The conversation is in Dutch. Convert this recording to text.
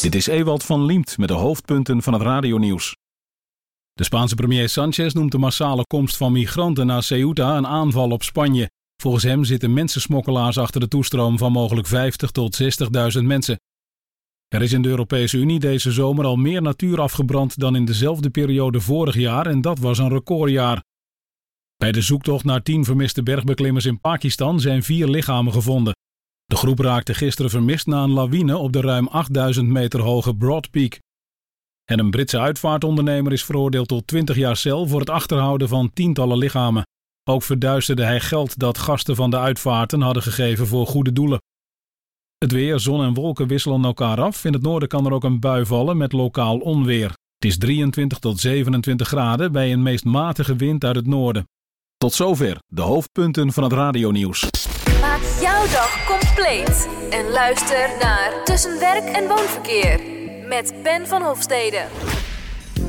Dit is Ewald van Liemt met de hoofdpunten van het radionieuws. De Spaanse premier Sánchez noemt de massale komst van migranten naar Ceuta een aanval op Spanje. Volgens hem zitten mensensmokkelaars achter de toestroom van mogelijk 50.000 tot 60.000 mensen. Er is in de Europese Unie deze zomer al meer natuur afgebrand dan in dezelfde periode vorig jaar en dat was een recordjaar. Bij de zoektocht naar 10 vermiste bergbeklimmers in Pakistan zijn 4 lichamen gevonden. De groep raakte gisteren vermist na een lawine op de ruim 8000 meter hoge Broad Peak. En een Britse uitvaartondernemer is veroordeeld tot 20 jaar cel voor het achterhouden van tientallen lichamen. Ook verduisterde hij geld dat gasten van de uitvaarten hadden gegeven voor goede doelen. Het weer, zon en wolken wisselen elkaar af. In het noorden kan er ook een bui vallen met lokaal onweer. Het is 23 tot 27 graden bij een meest matige wind uit het noorden. Tot zover de hoofdpunten van het radionieuws. Maak jouw dag compleet en luister naar Tussen Werk en Woonverkeer met Ben van Hofstede.